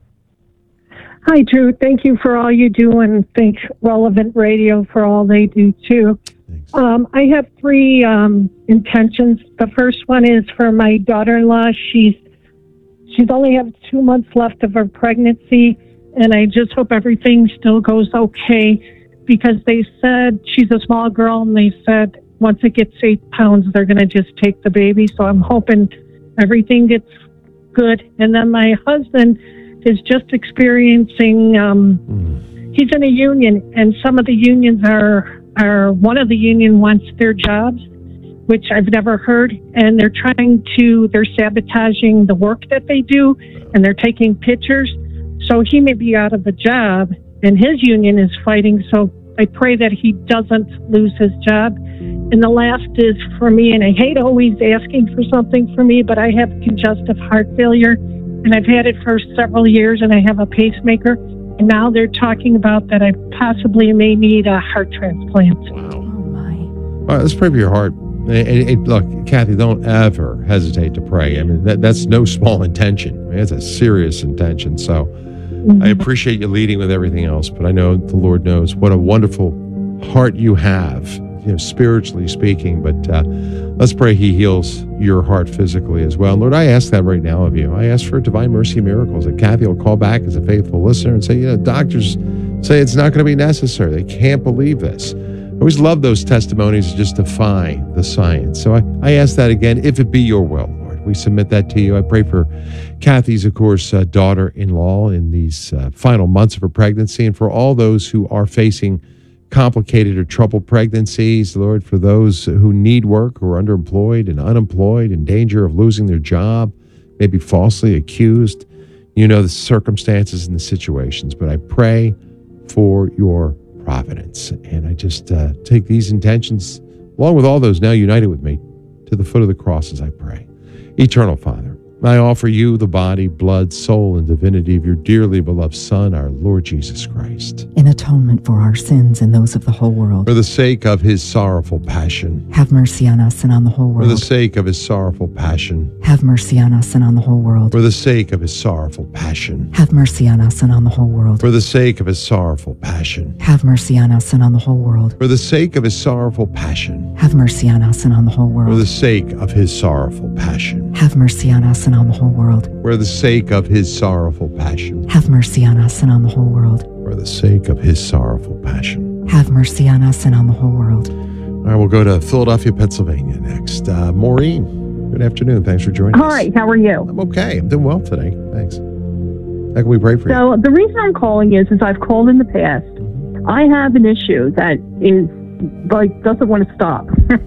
Hi, Drew. Thank you for all you do, and thanks Relevant Radio for all they do, too. Um, I have three um, intentions. The first one is for my daughter-in-law. She's she's only have two months left of her pregnancy, and I just hope everything still goes okay, because they said she's a small girl, and they said once it gets eight pounds, they're going to just take the baby. So I'm hoping everything gets good. And then my husband is just experiencing, um, mm. he's in a union, and some of the unions are, are, one of the union wants their jobs, which I've never heard, and they're trying to, they're sabotaging the work that they do, and they're taking pictures. So he may be out of a job, and his union is fighting, so I pray that he doesn't lose his job. And the last is for me, and I hate always asking for something for me, but I have congestive heart failure, and I've had it for several years, and I have a pacemaker, and now they're talking about that I possibly may need a heart transplant. Wow. Oh, my. All right, let's pray for your heart. And, and, and look, Kathy, don't ever hesitate to pray. I mean, that, that's no small intention. I mean, it's a serious intention, so I appreciate you leading with everything else, but I know the Lord knows what a wonderful heart you have, you know, spiritually speaking. But uh, let's pray he heals your heart physically as well. And Lord, I ask that right now of you. I ask for divine mercy and miracles, that Kathy will call back as a faithful listener and say, you know, doctors say it's not going to be necessary. They can't believe this. I always love those testimonies that just defy the science. So I, I ask that again, if it be your will. We submit that to you. I pray for Kathy's, of course, uh, daughter-in-law in these uh, final months of her pregnancy, and for all those who are facing complicated or troubled pregnancies, Lord, for those who need work, who are underemployed and unemployed, in danger of losing their job, maybe falsely accused. You know the circumstances and the situations, but I pray for your providence. And I just uh, take these intentions, along with all those now united with me, to the foot of the cross as I pray. Eternal Father, I offer you the body, blood, soul, and divinity of your dearly beloved Son, our Lord Jesus Christ, in atonement for our sins and those of the whole world. For the sake of his sorrowful passion. Have mercy on us and on the whole world. For the sake of his sorrowful passion. Have mercy on us and on the whole world. For the sake of his sorrowful passion. Have mercy on us and on the whole world. For the sake of his sorrowful passion. Have mercy on us and on the whole world. For the sake of his sorrowful passion. Have mercy on us and on the whole world. For the sake of his sorrowful passion. Have mercy on us and on the whole world. For the sake of his sorrowful passion. Have mercy on us and on the whole world. For the sake of his sorrowful passion. Have mercy on us and on the whole world. All right, we'll go to Philadelphia, Pennsylvania next. Uh, Maureen, good afternoon. Thanks for joining us. Hi, how are you? I'm okay. I'm doing well today. Thanks. How can we pray for you? So the reason I'm calling is, is I've called in the past. I have an issue that is like doesn't want to stop,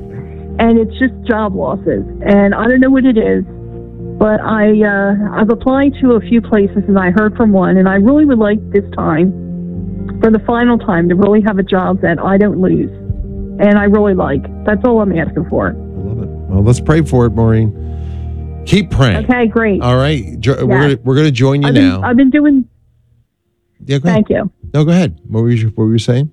and it's just job losses, and I don't know what it is. But I, uh, I've applied to a few places, and I heard from one, and I really would like this time, for the final time, to really have a job that I don't lose, and I really like. That's all I'm asking for. I love it. Well, let's pray for it, Maureen. Keep praying. Okay, great. All right, jo- Yeah. we're gonna, we're going to join you I've been, now. I've been doing. Yeah, go ahead. Thank you. No, go ahead. What were you, what were you saying?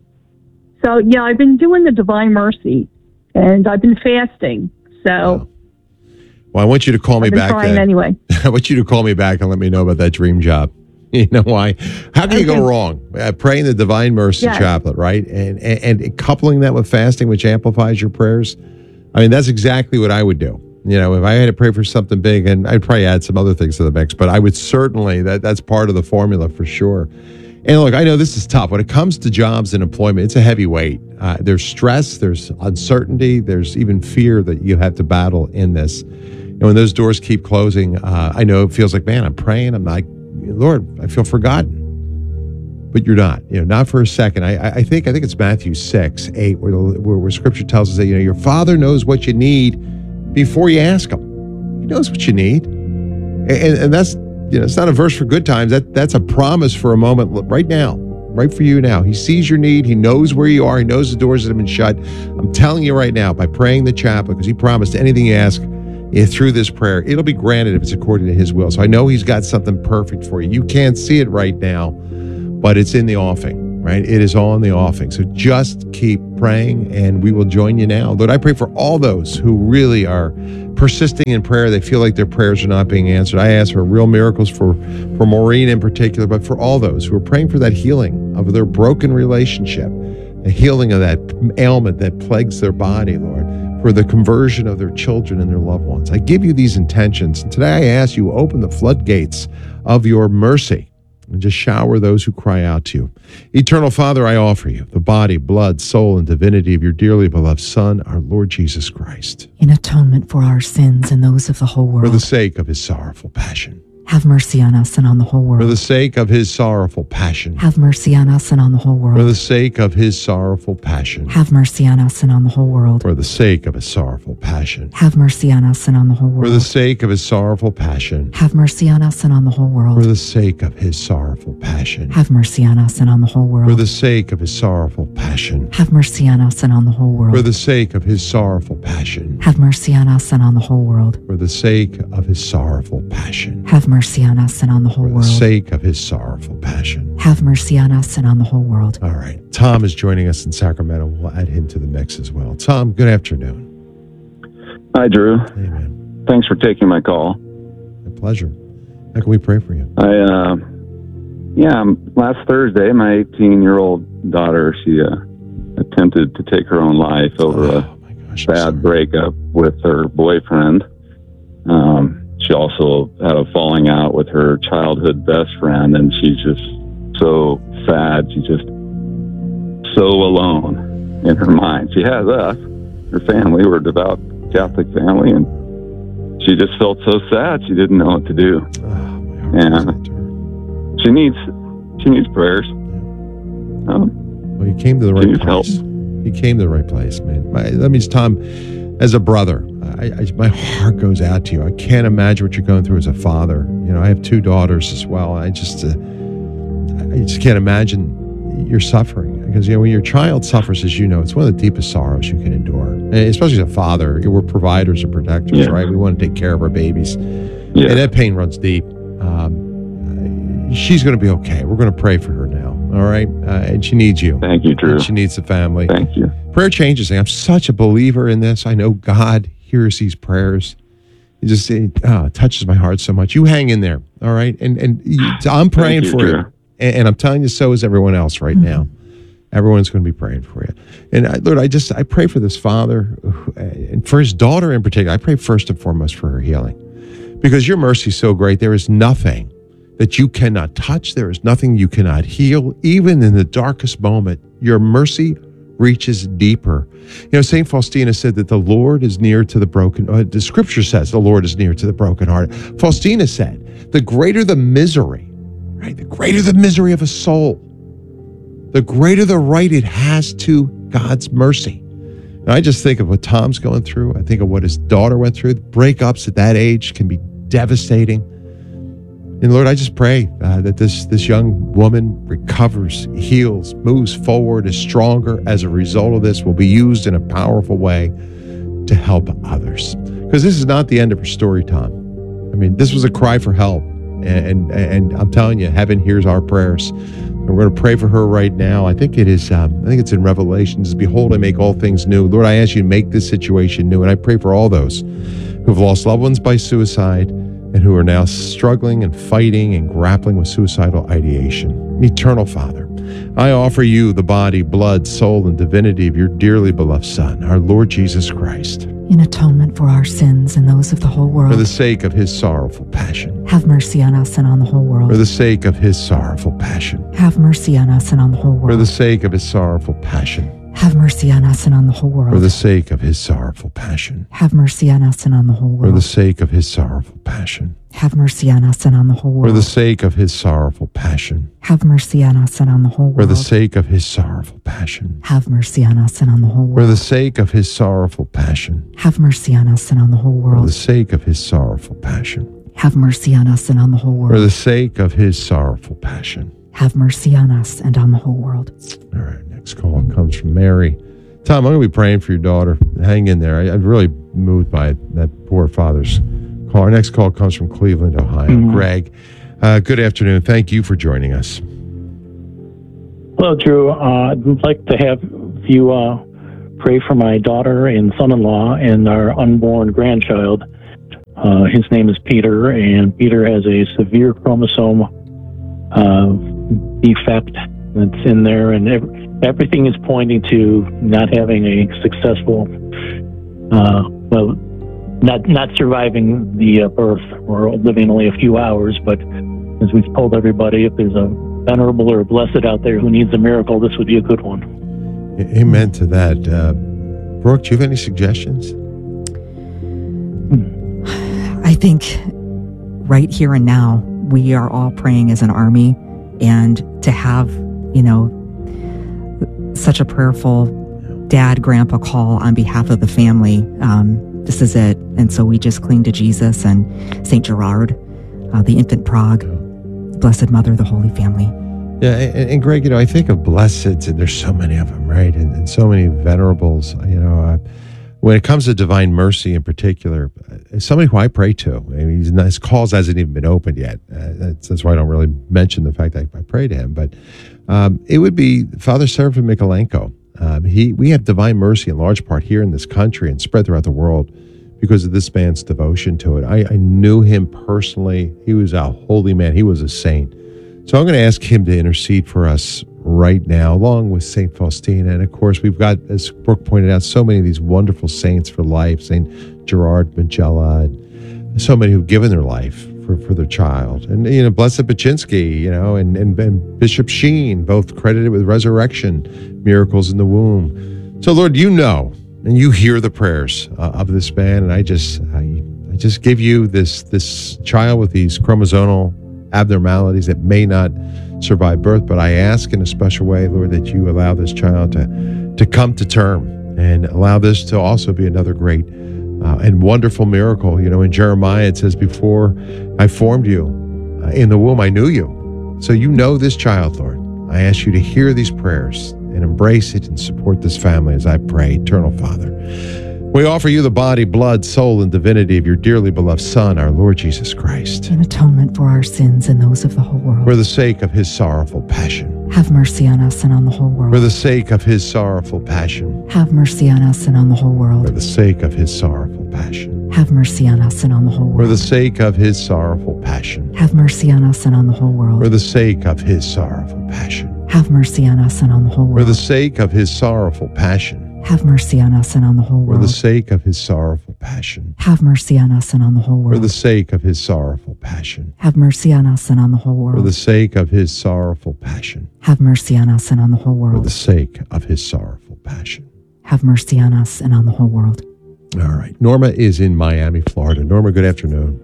So yeah, I've been doing the Divine Mercy, and I've been fasting. So. Oh. Well, I want you to call me I've been back. trying then. anyway. I want you to call me back and let me know about that dream job. You know why? How can you go wrong? Uh, praying the Divine Mercy Yes. Chaplet, right? And, and and coupling that with fasting, which amplifies your prayers. I mean, that's exactly what I would do. You know, if I had to pray for something big, and I'd probably add some other things to the mix, but I would certainly, that that's part of the formula for sure. And look, I know this is tough. When it comes to jobs and employment, it's a heavy weight. Uh, there's stress, there's uncertainty, there's even fear that you have to battle in this. And when those doors keep closing, uh, I know it feels like, man, I'm praying. I'm like, Lord, I feel forgotten. But you're not, you know, not for a second. I, I think, I think it's Matthew six, eight, where, the, where, where Scripture tells us that, you know, your Father knows what you need before you ask Him. He knows what you need, and, and that's, you know, it's not a verse for good times. That that's a promise for a moment right now, right for you now. He sees your need. He knows where you are. He knows the doors that have been shut. I'm telling you right now, by praying the chaplet, because He promised anything you ask eh, through this prayer, it'll be granted if it's according to His will. So I know He's got something perfect for you. You can't see it right now, but it's in the offing, right? It is all in the offing. So just keep praying, and we will join you now. Lord, I pray for all those who really are persisting in prayer. They feel like their prayers are not being answered. I ask for real miracles for, for Maureen in particular, but for all those who are praying for that healing of their broken relationship, the healing of that ailment that plagues their body, Lord, for the conversion of their children and their loved ones. I give you these intentions. And today I ask you, open the floodgates of your mercy and just shower those who cry out to you. Eternal Father, I offer you the body, blood, soul, and divinity of your dearly beloved Son, our Lord Jesus Christ, in atonement for our sins and those of the whole world. for the sake of His sorrowful passion. Have mercy on us and on the whole world. For the sake of His sorrowful passion. Have mercy on us and on the whole world. For the sake of His sorrowful passion. Have mercy on us and on the whole world. For the sake of His sorrowful passion. Have mercy on us and on the whole world. For the sake of His sorrowful passion. Have mercy on us and on the whole world. For the sake of His sorrowful passion. Have mercy on us and on the whole world. For the sake of His sorrowful passion. Have mercy on us and on the whole world. For the sake of His sorrowful passion. Have mercy on us and on the whole world. For the sake of His sorrowful passion. Have mercy on us and on the whole For the world. sake of His sorrowful passion. Have mercy on us and on the whole world. All right. Tom is joining us in Sacramento. We'll add him to the mix as well. Tom, good afternoon. Hi, Drew. Hey, man. Thanks for taking my call. My pleasure. How can we pray for you? I, uh, yeah, last Thursday, my eighteen-year-old daughter, she uh, attempted to take her own life over oh, a gosh, bad breakup with her boyfriend. Um, she also had a falling out with her childhood best friend, and she's just so sad. She's just so alone in her mind. She has us, her family. We're a devout Catholic family, and she just felt so sad. She didn't know what to do. Oh, and she needs she needs prayers. Um, well, you came to the she right needs place. help. You came to the right place, man. My, that means, Tom, as a brother, I, I, my heart goes out to you. I can't imagine what you're going through as a father. You know, I have two daughters as well. I just, uh, I just can't imagine your suffering, because, you know, when your child suffers, as you know, it's one of the deepest sorrows you can endure. And especially as a father, we're providers and protectors, Yeah. right? We want to take care of our babies, Yeah. and that pain runs deep. Um, she's going to be okay. We're going to pray for her now. All right, uh, and she needs you. Thank you, Drew. And she needs the family. Thank you. Prayer changes things. I'm such a believer in this. I know God hears these prayers. It just it, uh, touches my heart so much. You hang in there, all right? And and you, I'm praying you, for Drew. you, and, and I'm telling you, so is everyone else right now. Everyone's going to be praying for you. And I, Lord, I just I pray for this father, who, and for his daughter in particular. I pray first and foremost for her healing, because your mercy is so great. There is nothing that you cannot touch. There is nothing you cannot heal. Even in the darkest moment, your mercy reaches deeper. You know, Saint Faustina said that the Lord is near to the broken. Uh, the scripture says the Lord is near to the brokenhearted. Faustina said, the greater the misery, right? The greater the misery of a soul, the greater the right it has to God's mercy. And I just think of what Tom's going through. I think of what his daughter went through. Breakups at that age can be devastating. And Lord, I just pray uh, that this this young woman recovers, heals, moves forward, is stronger as a result of this, will be used in a powerful way to help others. Because this is not the end of her story, Tom. I mean, this was a cry for help. And, and, and I'm telling you, heaven hears our prayers. And we're going to pray for her right now. I think it is, um, I think it's in Revelations. Behold, I make all things new. Lord, I ask you to make this situation new. And I pray for all those who've lost loved ones by suicide, and who are now struggling and fighting and grappling with suicidal ideation. Eternal Father, I offer you the body, blood, soul, and divinity of your dearly beloved Son, our Lord Jesus Christ, in atonement for our sins and those of the whole world. For the sake of his sorrowful passion. Have mercy on us and on the whole world. For the sake of his sorrowful passion. Have mercy on us and on the whole world. For the sake of his sorrowful passion. Have mercy on us and on the whole world. For the sake of his sorrowful passion. Have mercy on us and on the whole world. For the sake of his sorrowful passion. Have mercy on us and on the whole world. For the sake of his sorrowful passion. Have mercy on us and on the whole world. For the sake of his sorrowful passion. Have mercy on us and on the whole world. For the sake of his sorrowful passion. Have mercy on us and on the whole world. For the sake of his sorrowful passion. Have mercy on us and on the whole world. For the sake of his sorrowful passion. Have mercy on us and on the whole world. All right, next call comes from Mary. Tom, I'm going to be praying for your daughter. Hang in there. I, I'm really moved by that poor father's call. Our next call comes from Cleveland, Ohio. Mm-hmm. Greg, uh, good afternoon. Thank you for joining us. Hello, Drew. Uh, I'd like to have you uh, pray for my daughter and son-in-law and our unborn grandchild. Uh, his name is Peter, and Peter has a severe chromosome uh, defect that's in there, and every, everything is pointing to not having a successful, uh, well, not not surviving the uh, birth or living only a few hours. But as we've told everybody, if there's a venerable or a blessed out there who needs a miracle, this would be a good one. Amen to that. Uh, Brooke, do you have any suggestions? I think right here and now, we are all praying as an army, and to have, you know, such a prayerful dad, grandpa call on behalf of the family. Um, this is it. And so we just cling to Jesus and Saint Gerard, uh, the infant Prague, Blessed Mother, the Holy Family. Yeah, and, and Greg, you know, I think of blesseds, and there's so many of them, right? And, and so many venerables, you know, uh, when it comes to divine mercy in particular, uh, somebody who I pray to. I mean, he's not, his calls hasn't even been opened yet. Uh, that's, that's why I don't really mention the fact that I pray to him. But um, it would be Father Seraphim Mikolenko. Um, he, we have divine mercy in large part here in this country and spread throughout the world because of this man's devotion to it. I, I knew him personally. He was a holy man. He was a saint. So I'm going to ask him to intercede for us right now, along with Saint Faustina. And of course, we've got, as Brooke pointed out, so many of these wonderful saints for life, Saint Gerard Majella, and so many who've given their life for, for their child. And, you know, Blessed Paczynski, you know, and, and, and Bishop Sheen, both credited with resurrection, miracles in the womb. So, Lord, you know, and you hear the prayers uh, of this man. And I just, I, I just give you this, this child with these chromosomal abnormalities that may not survive birth, but I ask in a special way, Lord, that you allow this child to, to come to term and allow this to also be another great uh, and wonderful miracle. You know, in Jeremiah, it says, before I formed you uh, in the womb, I knew you. So you know this child, Lord. I ask you to hear these prayers and embrace it and support this family as I pray, Eternal Father. We offer you the body, blood, soul, and divinity of your dearly beloved Son, our Lord Jesus Christ, in atonement for our sins and those of the whole world. For the sake of his sorrowful passion. Have mercy on us and on the whole world. For the sake of his sorrowful passion. Have mercy on us and on the whole world. For the sake of his sorrowful passion. Have mercy on us and on the whole world. For the sake of his sorrowful passion. Have mercy on us and on the whole world. For the sake of his sorrowful passion. Have mercy on us and on the whole world. For the sake of his sorrowful passion. Have mercy on us and on the whole world. For the sake of his sorrowful passion. Have mercy on us and on the whole world. For the sake of his sorrowful passion. Have mercy on us and on the whole world. For the sake of his sorrowful passion. Have mercy on us and on the whole world. For the sake of his sorrowful passion. Have mercy on us and on the whole world. All right. Norma is in Miami, Florida. Norma, good afternoon.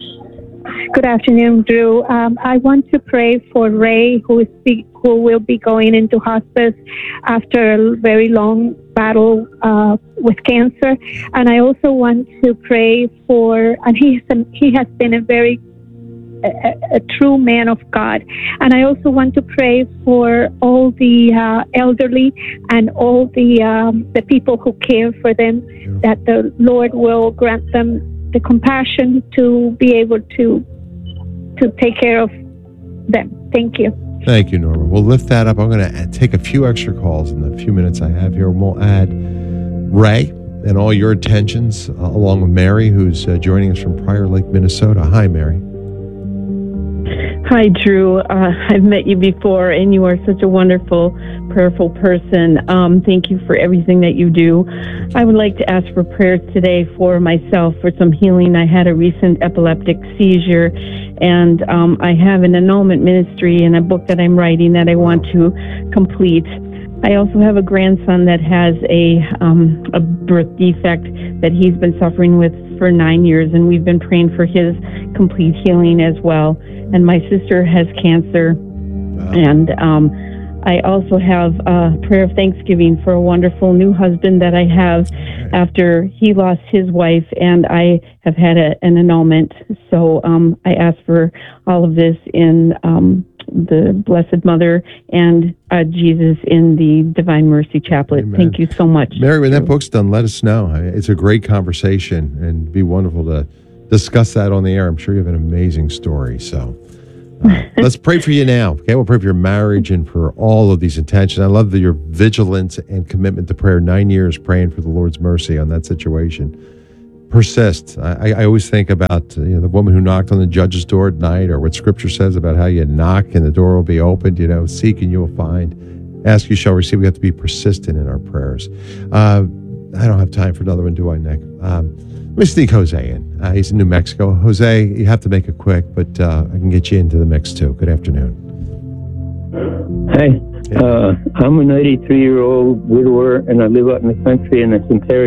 Good afternoon, Drew. Um, I want to pray for Ray, who is be, who will be going into hospice after a very long battle uh, with cancer, and I also want to pray for. And he's a, he has been a very a, a true man of God, and I also want to pray for all the uh, elderly and all the um, the people who care for them, that the Lord will grant them the compassion to be able to. to take care of them. Thank you. Thank you, Norma. We'll lift that up. I'm going to take a few extra calls in the few minutes I have here. We'll add Ray and all your intentions, uh, along with Mary, who's uh, joining us from Prior Lake, Minnesota. Hi, Mary. Hi, Drew. Uh, I've met you before, and you are such a wonderful, prayerful person. Um, thank you for everything that you do. I would like to ask for prayers today for myself for some healing. I had a recent epileptic seizure, and um, I have an annulment ministry and a book that I'm writing that I want to complete. I also have a grandson that has a um, a birth defect that he's been suffering with for nine years, and we've been praying for his complete healing as well. And my sister has cancer, and um, I also have a prayer of thanksgiving for a wonderful new husband that I have after he lost his wife, and I have had a, an annulment. So um, I ask for all of this in um, the Blessed Mother and uh, Jesus in the Divine Mercy Chaplet. Amen. Thank you so much. Mary, when that book's done, let us know. I mean, it's a great conversation, and it'd be wonderful to discuss that on the air. I'm sure you have an amazing story. So uh, let's pray for you now. Okay, we'll pray for your marriage and for all of these intentions. I love the, your vigilance and commitment to prayer. Nine years praying for the Lord's mercy on that situation. Persist. I, I always think about you know, the woman who knocked on the judge's door at night, or what Scripture says about how you knock and the door will be opened. You know, seek and you will find. Ask, you shall receive. We have to be persistent in our prayers. Uh, I don't have time for another one, do I, Nick? Um, let me sneak Jose in. Uh, he's in New Mexico. Jose, you have to make it quick, but uh, I can get you into the mix too. Good afternoon. Hi, uh, I'm an eighty-three-year-old widower, and I live out in the country in the Centennial